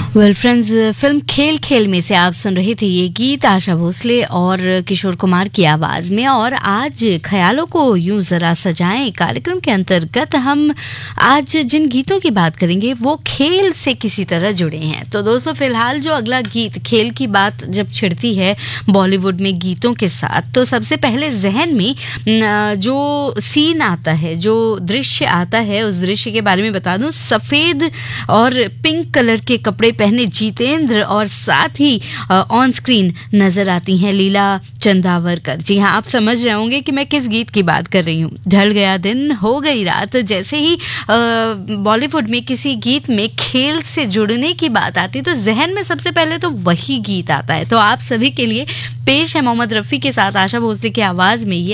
Well friends, film खेल खेल में से आप सुन रहे थे ये गीत आशा भोसले और किशोर कुमार की आवाज में। और आज ख्यालों को यूं जरा सजाएं कार्यक्रम के अंतर्गत हम आज जिन गीतों की बात करेंगे वो खेल से किसी तरह जुड़े हैं। तो दोस्तों, फिलहाल जो अगला गीत, खेल की बात जब छिड़ती है बॉलीवुड में गीतों के साथ, तो सबसे पहले जहन में जो सीन आता है, जो दृश्य आता है, उस दृश्य के बारे में बता दूं। सफेद और पिंक कलर के कपड़े पहने जितेंद्र और साथ ही ऑन स्क्रीन नजर आती हैं लीला चंदावरकर। जी हाँ, आप समझ रहे होंगे कि मैं किस गीत की बात कर रही हूँ। ढल गया दिन हो गई रात। जैसे ही बॉलीवुड में किसी गीत में खेल से जुड़ने की बात आती तो जहन में सबसे पहले तो वही गीत आता है। तो आप सभी के लिए पेश है मोहम्मद रफी के साथ आशा भोसले की आवाज में ये